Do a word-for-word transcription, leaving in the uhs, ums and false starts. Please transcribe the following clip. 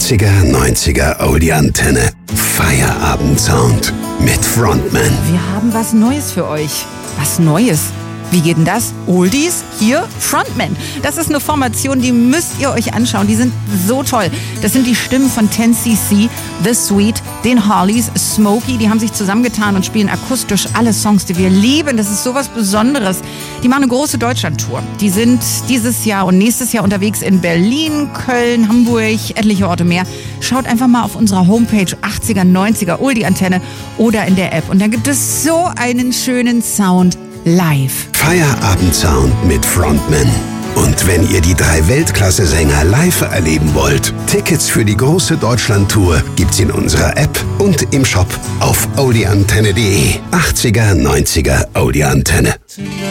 achtziger, neunziger Oldie Antenne. Feierabendsound mit Frontman. Wir haben was Neues für euch. Was Neues? Wie geht denn das? Oldies, hier Frontman. Das ist eine Formation, die müsst ihr euch anschauen. Die sind so toll. Das sind die Stimmen von ten C C, The Sweet, den Hollies, Smokey. Die haben sich zusammengetan und spielen akustisch alle Songs, die wir lieben. Das ist sowas Besonderes. Die machen eine große Deutschlandtour. Die sind dieses Jahr und nächstes Jahr unterwegs in Berlin, Köln, Hamburg, etliche Orte mehr. Schaut einfach mal auf unserer Homepage achtziger, neunziger Oldie Antenne oder in der App. Und da gibt es so einen schönen Sound live. Feierabendsound mit Frontman. Und wenn ihr die drei Weltklasse-Sänger live erleben wollt, Tickets für die große Deutschlandtour gibt's in unserer App und im Shop auf oldie antenne punkt de. achtziger, neunziger Oldie Antenne.